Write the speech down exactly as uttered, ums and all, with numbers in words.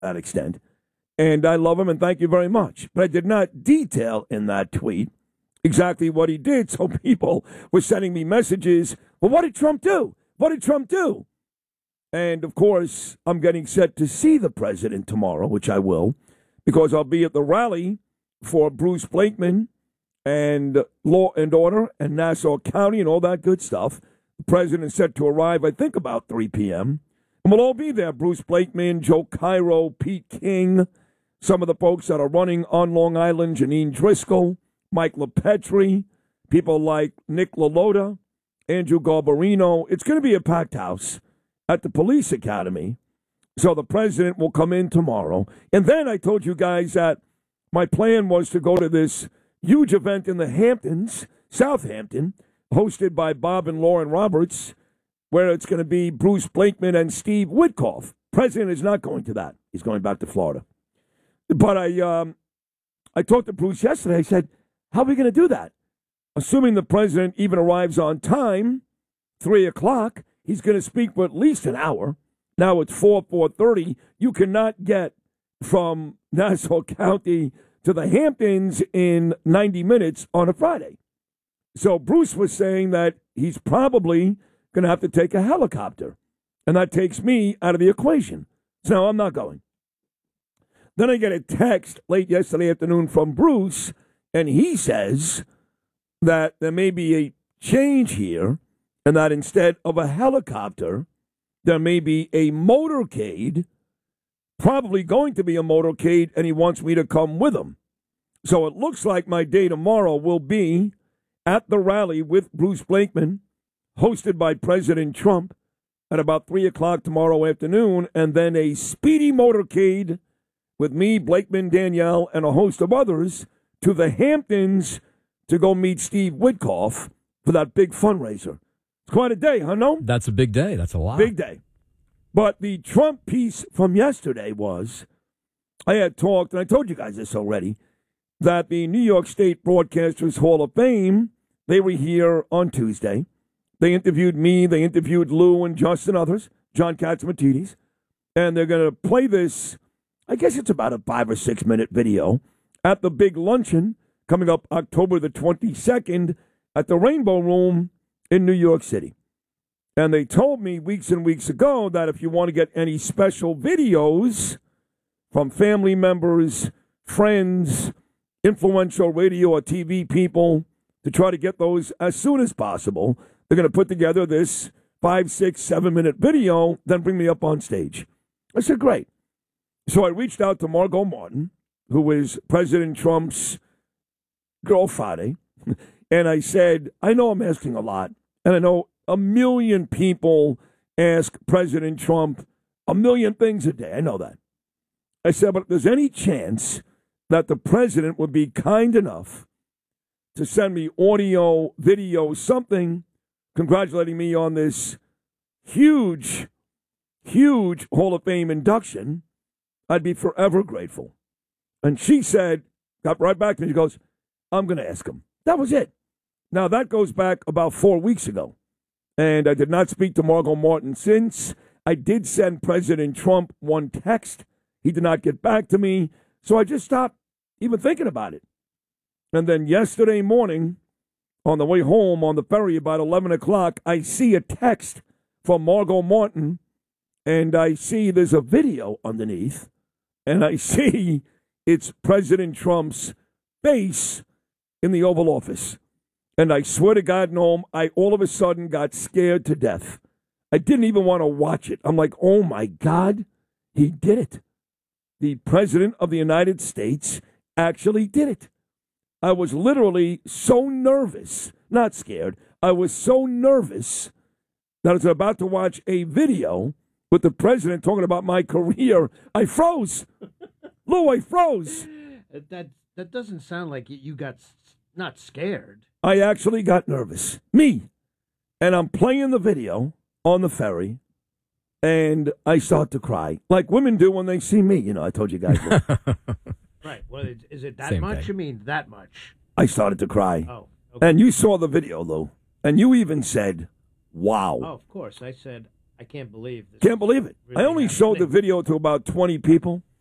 that extent. And I love him and thank you very much. But I did not detail in that tweet exactly what he did. So people were sending me messages. Well, what did Trump do? What did Trump do? And, of course, I'm getting set to see the president tomorrow, which I will, because I'll be at the rally for Bruce Blakeman and Law and Order and Nassau County and all that good stuff. The president is set to arrive, I think, about three p.m. And we'll all be there. Bruce Blakeman, Joe Cairo, Pete King, some of the folks that are running on Long Island, Janine Driscoll, Mike LaPetri, people like Nick LaLota, Andrew Garbarino. It's going to be a packed house at the police academy. So the president will come in tomorrow. And then I told you guys that my plan was to go to this huge event in the Hamptons, Southampton, hosted by Bob and Lauren Roberts, where it's going to be Bruce Blakeman and Steve Witkoff. President is not going to that. He's going back to Florida. But I um, I talked to Bruce yesterday. I said, how are we going to do that? Assuming the president even arrives on time, three o'clock, he's going to speak for at least an hour. Now it's four, four thirty. You cannot get from Nassau County to the Hamptons in ninety minutes on a Friday. So Bruce was saying that he's probably going to have to take a helicopter. And that takes me out of the equation. So no, I'm not going. Then I get a text late yesterday afternoon from Bruce, and he says that there may be a change here, and that instead of a helicopter, there may be a motorcade, probably going to be a motorcade, and he wants me to come with him. So it looks like my day tomorrow will be at the rally with Bruce Blakeman, hosted by President Trump, at about three o'clock tomorrow afternoon, and then a speedy motorcade with me, Blakeman, Danielle, and a host of others to the Hamptons to go meet Steve Witkoff for that big fundraiser. It's quite a day, huh, no? That's a big day. That's a lot. Big day. But the Trump piece from yesterday was, I had talked, and I told you guys this already, that the New York State Broadcasters Hall of Fame, they were here on Tuesday. They interviewed me, they interviewed Lou and Justin, others, John Catsimatidis, and they're going to play this, I guess it's about a five or six minute video, at the big luncheon coming up October the twenty-second at the Rainbow Room in New York City. And they told me weeks and weeks ago that if you want to get any special videos from family members, friends, influential radio or T V people, to try to get those as soon as possible, they're going to put together this five, six, seven minute video, then bring me up on stage. I said, great. So I reached out to Margot Martin, who is President Trump's girl Friday, and I said, I know I'm asking a lot, and I know a million people ask President Trump a million things a day. I know that. I said, but if there's any chance that the president would be kind enough to send me audio, video, something congratulating me on this huge, huge Hall of Fame induction, I'd be forever grateful. And she said, got right back to me, she goes, I'm going to ask him. That was it. Now, that goes back about four weeks ago. And I did not speak to Margot Martin since. I did send President Trump one text. He did not get back to me. So I just stopped even thinking about it. And then yesterday morning, on the way home on the ferry about eleven o'clock, I see a text from Margot Martin, and I see there's a video underneath, and I see it's President Trump's face in the Oval Office. And I swear to God, Noam, I all of a sudden got scared to death. I didn't even want to watch it. I'm like, oh, my God, he did it. The President of the United States actually did it. I was literally so nervous, not scared. I was so nervous that I was about to watch a video with the president talking about my career. I froze. Lou, I froze. That that doesn't sound like you got not scared. I actually got nervous. Me. And I'm playing the video on the ferry, and I start to cry. Like women do when they see me. You know, I told you guys. Right. Well, is it that Same much? thing. I mean, that much. I started to cry. Oh. Okay. And you saw the video, Lou. And you even said, wow. Oh, of course. I said, I can't believe this. Can't believe it. Really I only showed the happening. video to about twenty people.